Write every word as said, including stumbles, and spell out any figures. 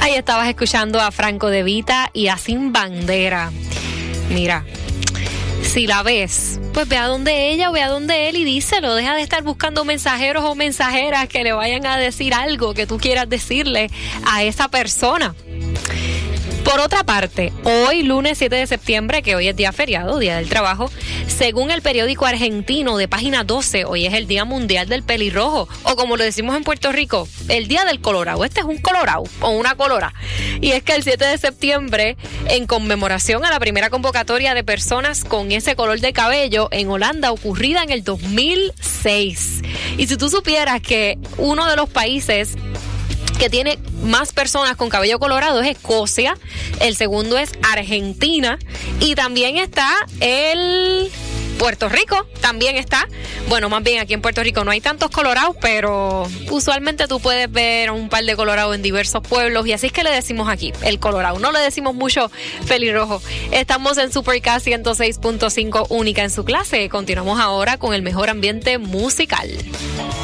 Ahí estabas escuchando a Franco De Vita y a Sin Bandera. Mira, si la ves, pues ve a donde ella o ve a donde él y díselo. Deja de estar buscando mensajeros o mensajeras que le vayan a decir algo que tú quieras decirle a esa persona. Por otra parte, hoy lunes siete de septiembre, que hoy es día feriado, Día del Trabajo, según el periódico argentino de Página doce, hoy es el Día Mundial del Pelirrojo, o como lo decimos en Puerto Rico, el Día del Colorado. Este es un colorado o una colora. Y es que el siete de septiembre, en conmemoración a la primera convocatoria de personas con ese color de cabello en Holanda, ocurrida en el dos mil seis. Y si tú supieras que uno de los países que tiene más personas con cabello colorado es Escocia, el segundo es Argentina y también está el Puerto Rico, también está, bueno, más bien aquí en Puerto Rico no hay tantos colorados, pero usualmente tú puedes ver un par de colorados en diversos pueblos y así es que le decimos aquí, el colorado, no le decimos mucho pelirrojo. Estamos en Supercast ciento seis punto cinco, única en su clase. Continuamos ahora con el mejor ambiente musical.